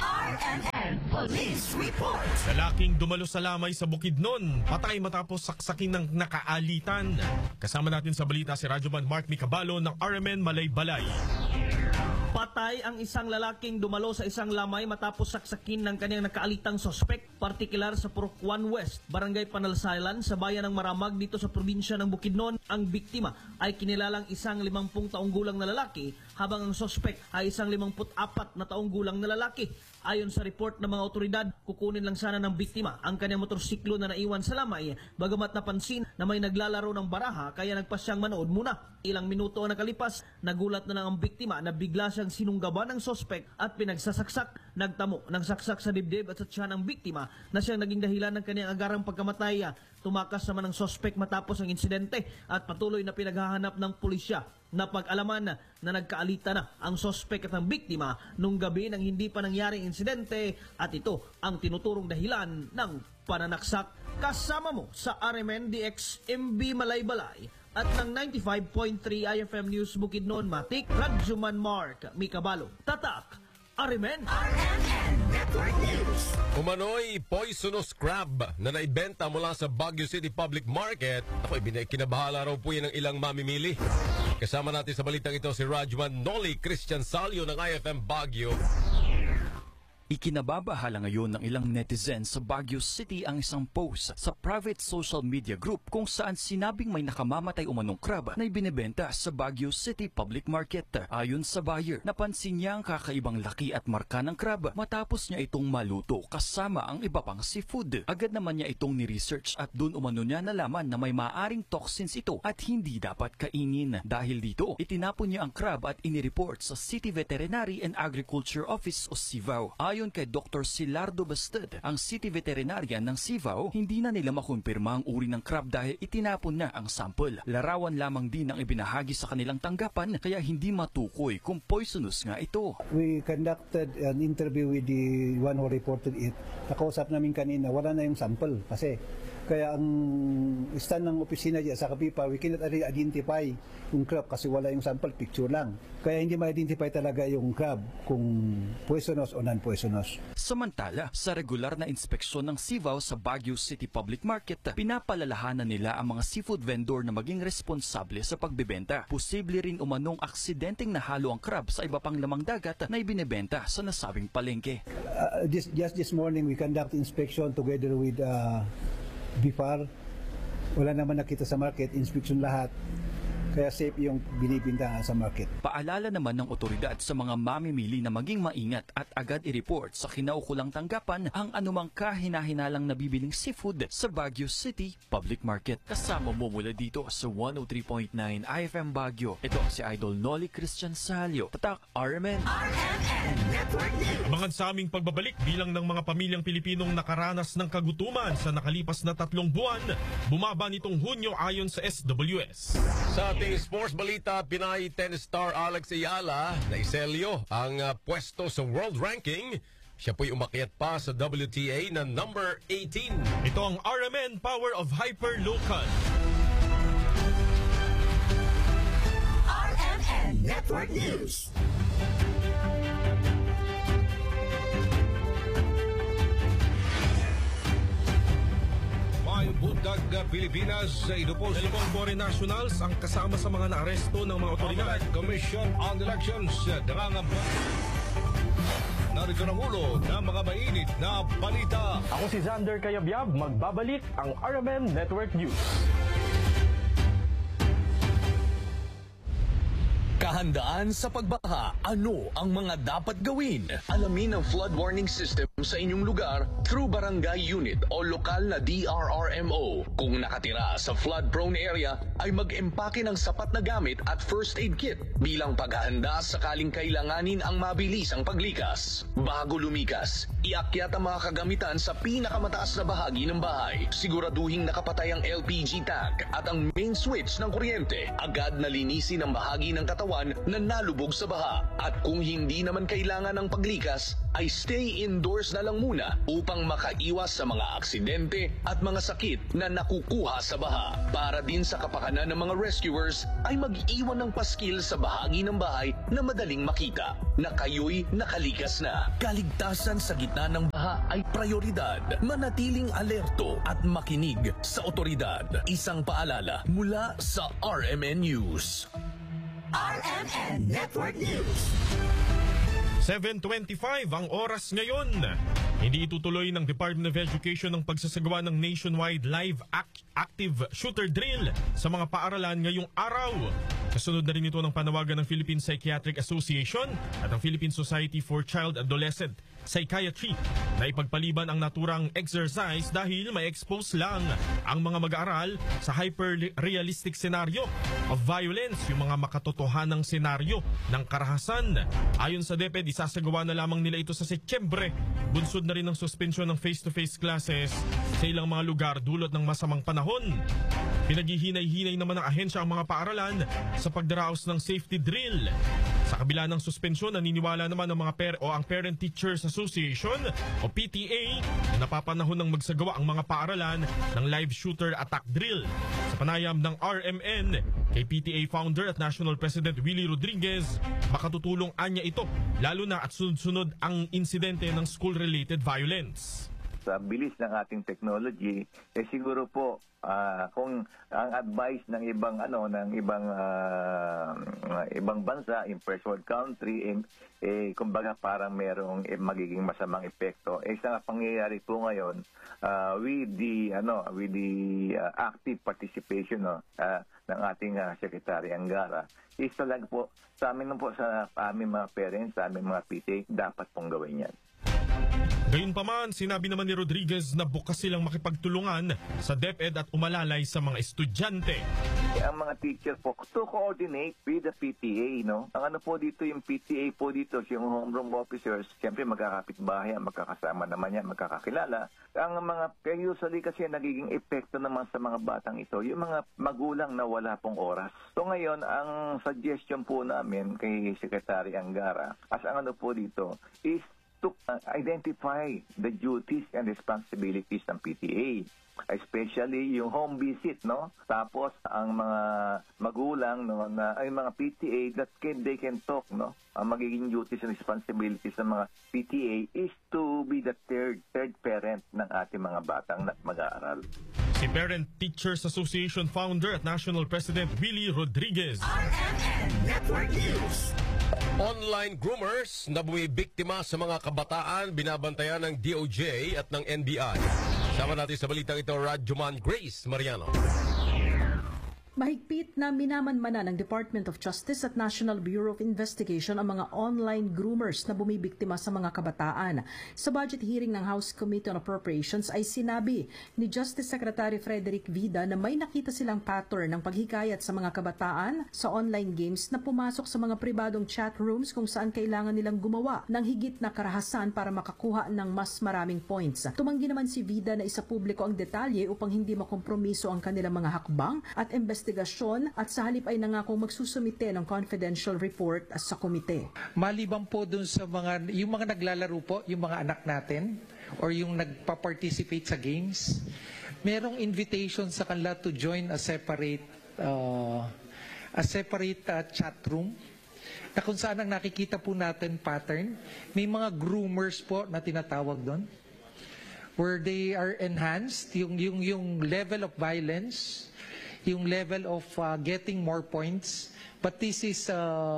RMN Police Report. Lalaking dumalo sa lamay sa Bukidnon, patay matapos saksakin ng nakaalitan. Kasama natin sa balita si Radyoman Mark Micabalo ng RMN Malay-Balay. Patay ang isang lalaking dumalo sa isang lamay matapos saksakin ng kanyang nakaalitang sospek, partikular sa Purok 1 West, Barangay Panalsailan sa bayan ng Maramag dito sa probinsya ng Bukidnon. Ang biktima ay kinilalang isang 50 taong gulang na lalaki habang ang sospek ay isang 54 na taong gulang na lalaki. Ayon sa report ng mga otoridad, kukunin lang sana ng biktima ang kanyang motorsiklo na naiwan sa lamay bagamat napansin na may naglalaro ng baraha kaya nagpasyang manood muna. Ilang minuto ang nakalipas, nagulat na lang ang biktima na bigla siyang sinunggaban ng sospek at pinagsasaksak. Nagtamo ng saksak sa dibdib at sa tiyan ng biktima na siyang naging dahilan ng kanyang agarang pagkamatay. Tumakas naman ang sospek matapos ang insidente at patuloy na pinaghahanap ng pulisya. Napag-alaman na nagkaalita na ang sospek at ang biktima nung gabi ng hindi pa nangyaring insidente at ito ang tinuturong dahilan ng pananaksak. Kasama mo sa RMN DX MB Malay-Balay at ng 95.3 IFM News Bukidnon, Matik, Radyoman Mark Micabalo, Tatak, RMN Network News. Umano'y poisonous crab na naibenta mula sa Baguio City Public Market. Ako, kinabahala raw po yan ng ilang mamimili. Kasama natin sa balitang ito si Radyoman Noli Christian Salio ng IFM Baguio. Ikinababahala ngayon ng ilang netizens sa Baguio City ang isang post sa private social media group kung saan sinabing may nakamamatay umanong crab na ibinebenta sa Baguio City Public Market. Ayon sa buyer, napansin niya ang kakaibang laki at marka ng crab matapos niya itong maluto kasama ang iba pang seafood. Agad naman niya itong ni-research at doon umano niya nalaman na may maaring toxins ito at hindi dapat kainin. Dahil dito, itinapon niya ang crab at inireport sa City Veterinary and Agriculture Office o CIVAO. Ayon kay Dr. Silardo Bastad, ang City Veterinarian ng CIVAO, hindi na nila makumpirma ang uri ng crab dahil itinapon na ang sample. Larawan lamang din ang ibinahagi sa kanilang tanggapan kaya hindi matukoy kung poisonous nga ito. We conducted an interview with the one who reported it. Nakausap namin kanina, wala na yung sample kasi kaya ang stand ng opisina dyan sa Kapipa, we cannot identify yung crab kasi wala yung sample, picture lang. Kaya hindi ma-identify talaga yung crab kung poisonous o non-poisonous. Samantala, sa regular na inspeksyon ng CIVAO sa Baguio City Public Market, pinapalalahanan nila ang mga seafood vendor na maging responsable sa pagbebenta. Posible rin umanong aksidenteng nahalo ang crab sa iba pang lamang dagat na ibinebenta sa nasabing palengke. Just this morning, we conduct inspection together with BIFAR. Wala naman nakita sa market, inspection lahat. Kaya safe yung binibintahan sa market. Paalala naman ng otoridad sa mga mamimili na maging maingat at agad i-report sa kinaukulang tanggapan ang anumang kahinahinalang nabibiling seafood sa Baguio City Public Market. Kasama mo mula dito sa 103.9 IFM Baguio. Ito si Idol Noli Christian Salio. Tatak RMN. Abangan sa aming pagbabalik bilang ng mga pamilyang Pilipinong nakaranas ng kagutuman sa nakalipas na 3 buwan, bumaba nitong Hunyo ayon sa SWS. Sa ating sports balita, Pinay tennis star Alex Ayala na iselyo ang pwesto sa world ranking. Siya po'y umakyat pa sa WTA na number 18. Ito ang RMN Power of Hyper Local. RMN Network News. Bundag Pilipinas sa inupos Dalawang foreign nationals ang kasama sa mga naaresto ng mga otoridad. Commission on Elections nangangamba. Narito ng ulo ng mga mainit na balita. Ako si Xander Kayabyab, magbabalik ang RMN Network News. Kahandaan sa pagbaha. Ano ang mga dapat gawin? Alamin ang flood warning system sa inyong lugar through barangay unit o lokal na DRRMO. Kung nakatira sa flood-prone area, ay mag-empake ng sapat na gamit at first aid kit bilang paghahanda sakaling kailanganin ang mabilisang paglikas. Bago lumikas, iakyat ang mga kagamitan sa pinakamataas na bahagi ng bahay. Siguraduhing nakapatay ang LPG tank at ang main switch ng kuryente. Agad na linisin ang bahagi ng katawan na nalubog sa baha. At kung hindi naman kailangan ng paglikas, ay stay indoors na lang muna upang makaiwas sa mga aksidente at mga sakit na nakukuha sa baha. Para din sa kapakanan ng mga rescuers, ay mag-iwan ng paskil sa bahagi ng bahay na madaling makita na kayo'y nakalikas na. Kaligtasan sa gitna ng baha ay prioridad. Manatiling alerto at makinig sa otoridad. Isang paalala mula sa RMN News. RMN Network News. 7:25 ang oras ngayon. Hindi itutuloy ng Department of Education ang pagsasagawa ng nationwide live active shooter drill sa mga paaralan ngayong araw. Kasunod na rin ito ng panawagan ng Philippine Psychiatric Association at ang Philippine Society for Child Adolescent Psychiatry na ipagpaliban ang naturang exercise dahil may expose lang ang mga mag-aaral sa hyper-realistic scenario of violence, yung mga makatotohanang senaryo ng karahasan. Ayon sa DepEd, isasagawa na lamang nila ito sa Setyembre. Bunsod na rin ang suspensyon ng face-to-face classes sa ilang mga lugar dulot ng masamang panahon. Pinaghihinay-hinay naman ng ahensya ang mga paaralan sa pagdaraos ng safety drill. Sa kabila ng suspensyon, naniniwala naman ang mga ang Parent Teachers Association o PTA na napapanahon ng magsagawa ang mga paaralan ng live shooter attack drill. Sa panayam ng RMN kay PTA founder at National President Willie Rodriguez, makatutulong anya ito lalo na at sunod-sunod ang insidente ng school-related violence. sa bilis ng ating technology, siguro po kung ang advice ng ibang ibang bansa, in first world country, kumbaga parang merong magiging masamang epekto. Sa pangyayari po ngayon, with the active participation ng ating Secretary Angara, is talaga po sa amin po, sa aming mga parents, sa aming mga PTA, dapat pong gawin yan. Gayunpaman, sinabi naman ni Rodriguez na bukas silang makipagtulungan sa DepEd at umalalay sa mga estudyante. Ang mga teacher po to coordinate with the PTA, no? Ang ano po dito, yung PTA po dito, yung homeroom officers, siyempre magkakapitbahay, magkakasama naman yan, magkakakilala. Ang mga, usually kasi nagiging epekto naman sa mga batang ito, yung mga magulang na wala pong oras. So ngayon, ang suggestion po namin kay Secretary Angara, as ang ano po dito, is to identify the duties and responsibilities ng PTA, especially yung home visit, no? Tapos ang mga magulang, no, na ay mga PTA that they can talk, no? Ang magiging duties and responsibilities ng mga PTA is to be the third parent ng ating mga batang mag-aaral. Si Parent Teachers Association founder at National President Willie Rodriguez. RMN Network News. Online groomers na bumibiktima sa mga kabataan binabantayan ng DOJ at ng NBI. Sama natin sa balitang ito, Radyoman Grace Mariano. Mahigpit na minamanmana ng Department of Justice at National Bureau of Investigation ang mga online groomers na bumibiktima sa mga kabataan. Sa budget hearing ng House Committee on Appropriations ay sinabi ni Justice Secretary Frederick Vida na may nakita silang pattern ng paghikayat sa mga kabataan sa online games na pumasok sa mga pribadong chat rooms kung saan kailangan nilang gumawa ng higit na karahasan para makakuha ng mas maraming points. Tumanggi naman si Vida na isa publiko ang detalye upang hindi makompromiso ang kanilang mga hakbang at investigasyon at sa halip ay nangakong magsusumite ng confidential report sa komite. Maliban po dun sa yung mga naglalaro po, yung mga anak natin, or yung nagpa-participate sa games, merong invitation sa kanila to join a separate chat room na kung saan ang nakikita po natin pattern. May mga groomers po na tinatawag doon where they are enhanced, yung level of violence, yung level of getting more points. But this is,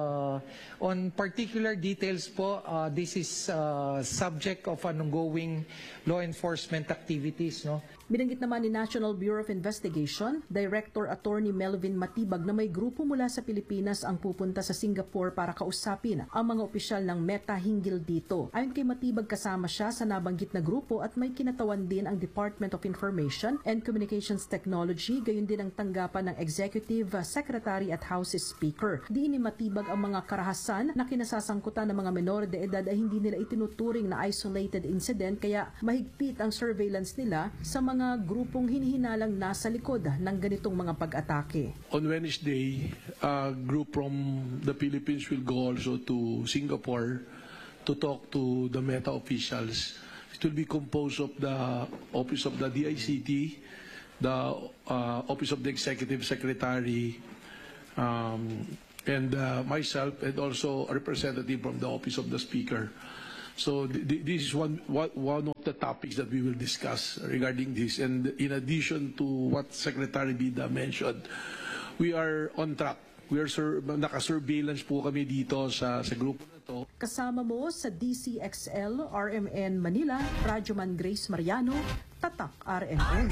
on particular details po, this is subject of ongoing law enforcement activities, no? Binanggit naman ni National Bureau of Investigation, Director Attorney Melvin Matibag na may grupo mula sa Pilipinas ang pupunta sa Singapore para kausapin ang mga opisyal ng Meta hinggil dito. Ayon kay Matibag, kasama siya sa nabanggit na grupo at may kinatawan din ang Department of Information and Communications Technology, gayon din ang tanggapan ng Executive Secretary at House Speaker. Di ni Matibag ang mga karahasan na kinasasangkutan ng mga menor de edad ay hindi nila itinuturing na isolated incident, kaya mahigpit ang surveillance nila sa mga grupong hinihinalang nasa likod ng ganitong mga pag-atake. On Wednesday, a group from the Philippines will go also to Singapore to talk to the Meta officials. It will be composed of the Office of the DICT, the Office of the Executive Secretary, and myself, and also a representative from the Office of the Speaker. So this is one of the topics that we will discuss regarding this. And in addition to what Secretary Vida mentioned, we are on track. We are naka-surveillance po kami dito sa grupo na to. Kasama mo sa DCXL, RMN Manila, Radyoman Grace Mariano, Tatak RMN.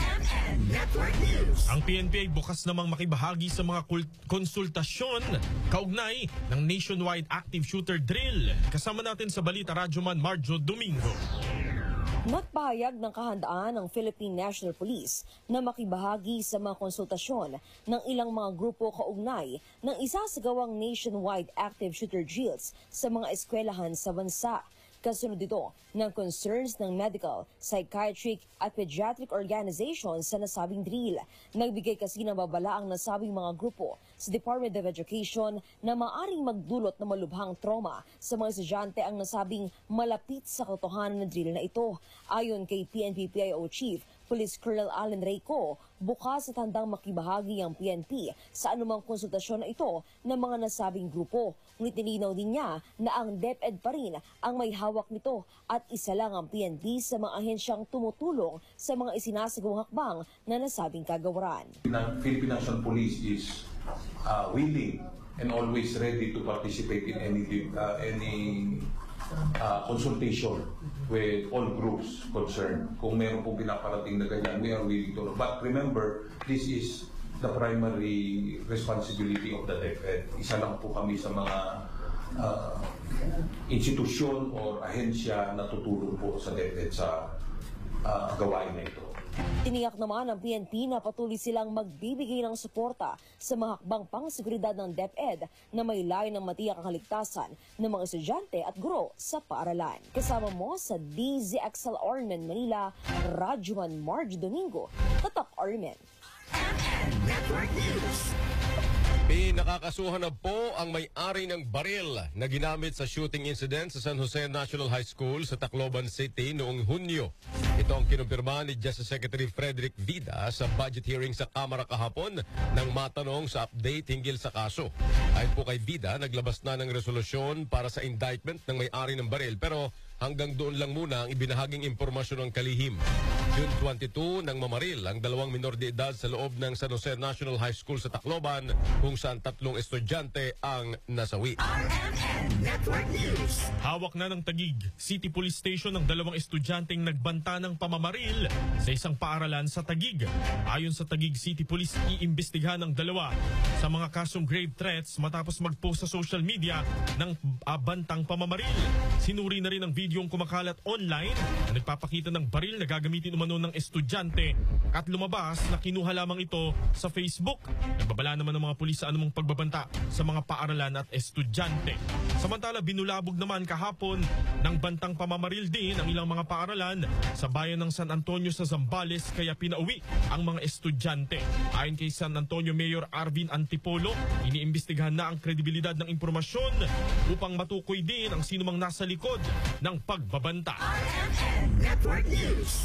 Ang PNP ay bukas namang makibahagi sa mga konsultasyon kaugnay ng nationwide active shooter drill. Kasama natin sa balita, Radyoman Marjo Domingo. Nagpahayag ng kahandaan ng Philippine National Police na makibahagi sa mga konsultasyon ng ilang mga grupo kaugnay ng isasagawang nationwide active shooter drills sa mga eskwelahan sa bansa. Kasunod ito ng concerns ng medical, psychiatric at pediatric organizations sa nasabing drill. Nagbigay kasi ng babala ang nasabing mga grupo sa Department of Education na maaring magdulot ng malubhang trauma sa mga estudyante ang nasabing malapit sa katotohanan ng drill na ito. Ayon kay PNP-PIO Chief Police Colonel Allen Reyco, bukas at handang makibahagi ang PNP sa anumang konsultasyon na ito ng mga nasabing grupo. Ngunit nilinaw din niya na ang DepEd pa rin ang may hawak nito at isa lang ang PNP sa mga ahensyang tumutulong sa mga isinasagawang hakbang na nasabing kagawaran. Philippine National Police is willing and always ready to participate in any consultation with all groups concerned. Kung meron pong pinaparating na ganyan, we are willing to. But remember, this is the primary responsibility of the DepEd. Isa lang po kami sa mga institusyon o ahensya na tutulong po sa DepEd sa gawain na ito. Tiniyak naman ng PNP na patuloy silang magbibigay ng suporta sa mga hakbang pangseguridad ng DepEd na may layo ng matiyak ang kaligtasan ng mga estudyante at guro sa paaralan. Kasama mo sa DZXL Armen Manila, Rajuan Marge Domingo, Tatak Armen. Network News. Pinakakasuhan na po ang may-ari ng baril na ginamit sa shooting incident sa San Jose National High School sa Tacloban City noong Hunyo. Ito ang kinumpirma ni Justice Secretary Frederick Vida sa budget hearing sa Kamara kahapon nang matanong sa update hinggil sa kaso. Ayon po kay Vida, naglabas na ng resolusyon para sa indictment ng may-ari ng baril pero hanggang doon lang muna ang ibinahaging impormasyon ng kalihim. June 22 nang mamaril ang dalawang minor de edad sa loob ng San Jose National High School sa Tacloban kung saan 3 estudyante ang nasawi. Network News. Hawak na ng Taguig City Police Station ang 2 estudyanteng nagbanta ng pamamaril sa isang paaralan sa Taguig. Ayon sa Taguig City Police, iimbestigahan ng 2 sa mga kasong grave threats matapos mag-post sa social media ng bantang pamamaril. Sinuri na rin ang videong kumakalat online na nagpapakita ng baril na gagamitin umano ng estudyante at lumabas na kinuha lamang ito sa Facebook. Nagbabala naman ng mga pulis sa anumang pagbabanta sa mga paaralan at estudyante. Samantala, binulabog naman kahapon ng bantang pamamaril din ang ilang mga paaralan sa bayan ng San Antonio sa Zambales kaya pinauwi ang mga estudyante. Ayon kay San Antonio Mayor Arvin Antipolo, iniimbestigahan na ang kredibilidad ng impormasyon upang matukoy din ang sinumang nasa likod ng pagbabanta. Network News.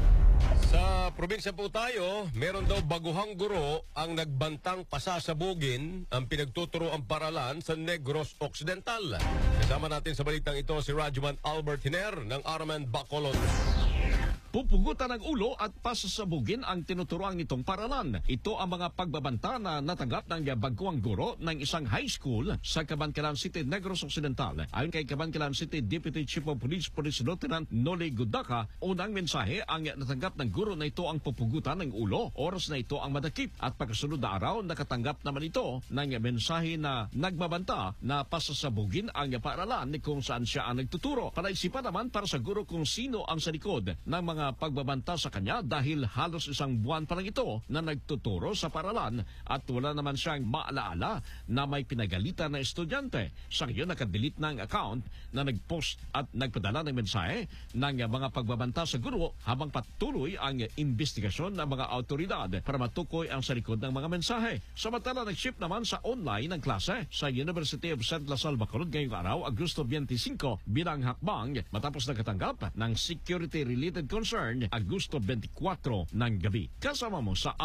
Sa probinsya po tayo, meron daw baguhang guro ang nagbantang pasasabugin ang pinagtuturo ang paralan sa Negros Occidental. Kasama natin sa balitang ito si Rajuman Albert Hiner ng RMN Bacolod. Pupugutan ng ulo at pasasabugin ang tinuturuan nitong paralan. Ito ang mga pagbabanta na natanggap ng baguang guro ng isang high school sa Cabanquilan City, Negros Occidental. Ayon kay Cabanquilan City Deputy Chief of Police Police Lieutenant Noli Gudaka, unang mensahe ang natanggap ng guro na ito ang pupugutan ng ulo. Oras na ito ang madakip at pagkasunod na araw nakatanggap naman ito ng mensahe na nagbabanta na pasasabugin ang paaralan kung saan siya ang nagtuturo. Panaisipan naman para sa guro kung sino ang sa likod ng mga pagbabanta sa kanya dahil halos 1 buwan pa lang ito na nagtuturo sa paralan at wala naman siyang maalaala na may pinagalitan na estudyante. Sa ngayon nakadelete ng account na nagpost at nagpadala ng mensahe ng mga pagbabanta sa guro habang patuloy ang investigasyon ng mga autoridad para matukoy ang sa likod ng mga mensahe. Samantala nag-shift naman sa online ng klase sa University of St. Lasal Bacolod ngayong araw, Agosto 25 bilang hakbang matapos nakatanggap ng security-related concern Agosto 24 ng gabi. Kasama mo sa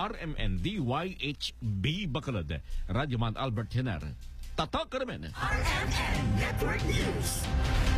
RMNDYHB Bacolod, Radyoman Albert Hiner. Tatak Armen. RMN Network News.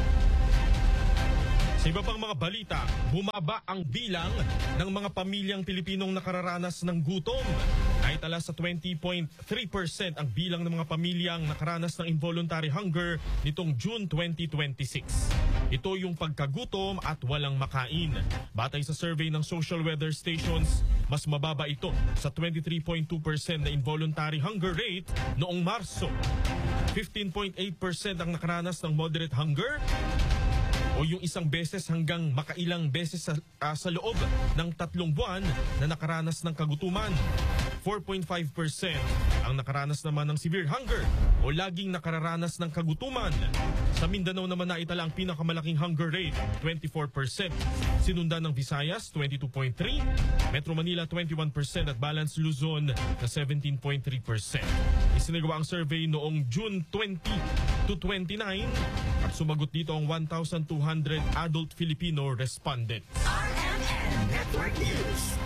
Sa iba pang mga balita, bumaba ang bilang ng mga pamilyang Pilipinong nakararanas ng gutom. Naitala sa 20.3% ang bilang ng mga pamilyang nakaranas ng involuntary hunger nitong June 2026. Ito yung pagkagutom at walang makain. Batay sa survey ng Social Weather Stations, mas mababa ito sa 23.2% na involuntary hunger rate noong Marso. 15.8% ang nakaranas ng moderate hunger o yung 1 beses hanggang makailang beses sa loob ng 3 buwan na nakaranas ng kagutuman. 4.5% ang nakaranas naman ng severe hunger o laging nakararanas ng kagutuman. Sa Mindanao naman naitala ang pinakamalaking hunger rate, 24%. Sinundan ng Visayas, 22.3%, Metro Manila, 21% at Balance Luzon na 17.3%. Isinagawa ang survey noong June 20 to 29 at sumagot dito ang 1,200 adult Filipino respondents. RMN Network News.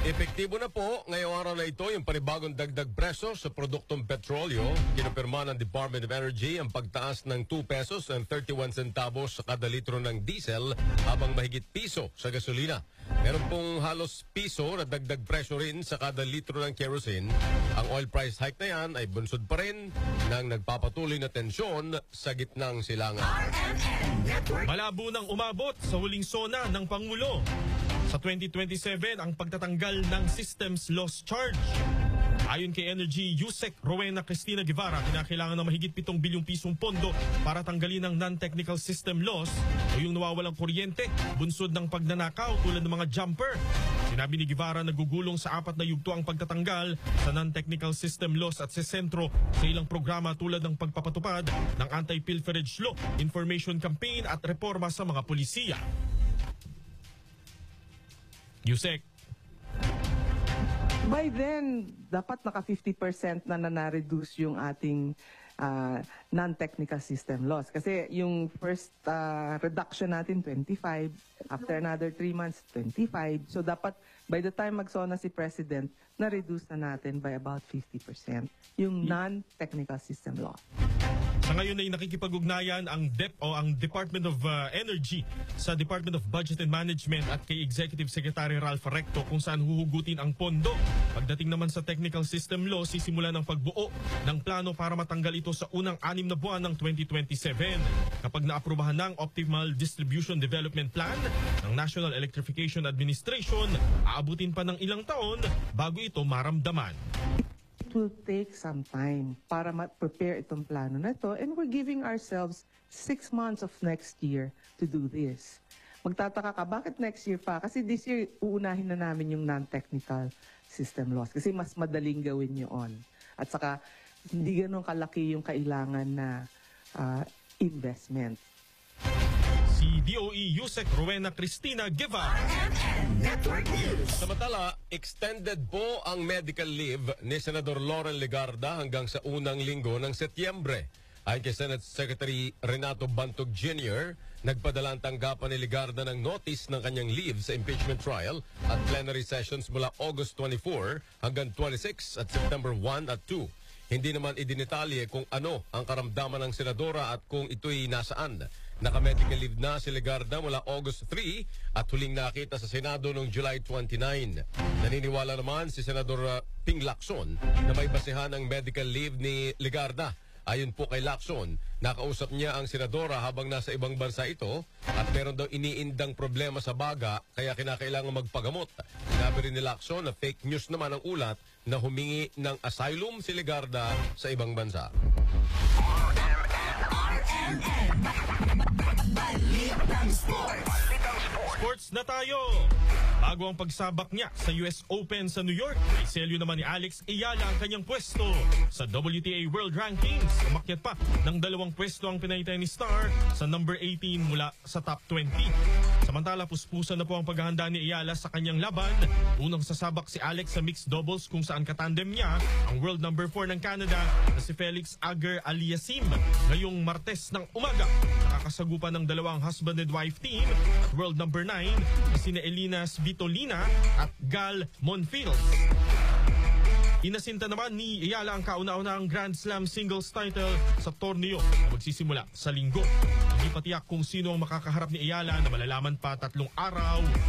Epektibo na po ngayong araw na ito yung panibagong dagdag presyo sa produktong petrolyo. Kinupirma ng Department of Energy ang pagtaas ng 2 pesos and 31 centavos sa kada litro ng diesel habang mahigit piso sa gasolina. Meron pong halos piso na dagdag presyo rin sa kada litro ng kerosene. Ang oil price hike na yan ay bunsod pa rin ng nagpapatuloy na tensyon sa gitnang silangan. Malabo nang umabot sa huling sona ng Pangulo. Sa 2027, ang pagtatanggal ng systems loss charge. Ayon kay Energy Yusek Rowena Cristina Guevara, kinakailangan ng mahigit 7 bilyong pisong pondo para tanggalin ang non-technical system loss o yung nawawalang kuryente, bunsod ng pagnanakaw tulad ng mga jumper. Sinabi ni Guevara na gugulong sa 4 na yugto ang pagtatanggal sa non-technical system loss at sesentro sa ilang programa tulad ng pagpapatupad ng anti-pilferage law, information campaign at reforma sa mga pulisiya. Yusek. By then, dapat naka 50% na na-reduce yung ating non-technical system loss. Kasi yung first reduction natin, 25. After another 3 months, 25. So dapat by the time magsona si President, na-reduce na natin by about 50% yung non-technical system loss. Sa ngayon ay nakikipag-ugnayan ang DEP o ang Department of Energy sa Department of Budget and Management at kay Executive Secretary Ralph Recto kung saan huhugutin ang pondo. Pagdating naman sa technical system law, sisimula ng pagbuo ng plano para matanggal ito sa unang 6 na buwan ng 2027. Kapag naaprubahan ng Optimal Distribution Development Plan ng National Electrification Administration, aabutin pa ng ilang taon bago ito maramdaman. It will take some time para ma-prepare itong plano na ito, and we're giving ourselves 6 months of next year to do this. Magtataka ka, bakit next year pa? Kasi this year, uunahin na namin yung non-technical system loss kasi mas madaling gawin yun. At saka, hindi ganun kalaki yung kailangan na investment. Si DOE Yusek Rowena Cristina Guevara. Samantala, extended po ang medical leave ni Senador Loren Legarda hanggang sa unang linggo ng Setyembre. Ayon kay Senate Secretary Renato Bantog Jr., nagpadala ang tanggapan ni Legarda ng notice ng kanyang leave sa impeachment trial at plenary sessions mula August 24 hanggang 26 at September 1 at 2. Hindi naman idinetalye kung ano ang karamdaman ng senadora at kung ito'y nasaan. Naka-medical leave na si Legarda mula August 3 at huling nakita sa Senado noong July 29. Naniniwala naman si Senador Ping Lacson na may basehan ang medical leave ni Legarda. Ayon po kay Lacson, nakausap niya ang senadora habang nasa ibang bansa ito at meron daw iniindang problema sa baga kaya kinakailangan magpagamot. Sinabi rin ni Lacson na fake news naman ang ulat na humingi ng asylum si Legarda sa ibang bansa. Sports na tayo! Bago ang pagsabak niya sa US Open sa New York, ay selyo naman ni Alex Ayala ang kanyang pwesto sa WTA World Rankings. Umakyat pa ng 2 pwesto ang Pinay tennis star sa number 18 mula sa top 20. Samantala, puspusan na po ang paghahanda ni Ayala sa kanyang laban. Unang sasabak si Alex sa mixed doubles kung saan katandem niya ang world number 4 ng Canada na si Felix Auger-Aliassime. Ngayong Martes ng umaga, nakakasagupan ng 2 husband and wife team at world number 9 na sina Elina Svitolina at Gal Monfils. Inasinta naman ni Ayala ang kauna-unahang Grand Slam singles title sa torneo na magsisimula sa linggo. Hindi pa tiyak kung sino ang makakaharap ni Ayala na malalaman pa 3 araw